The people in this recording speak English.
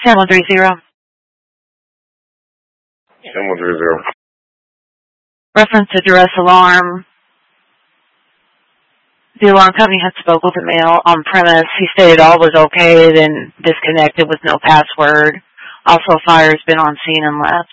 San 130. San 130. Reference to duress alarm. The alarm company had spoke with the male on premise. He stated all was okay, then disconnected with no password. Also, fire has been on scene and left.